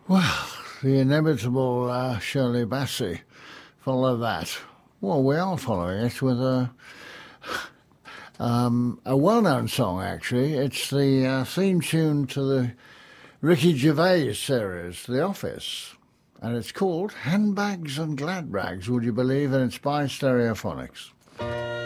Well, the inevitable Shirley Bassey. Follow that. Well, we are following it with a well-known song, actually. It's the theme tune to the Ricky Gervais series, The Office. And it's called Handbags and Glad Rags, would you believe? And it's by Stereophonics.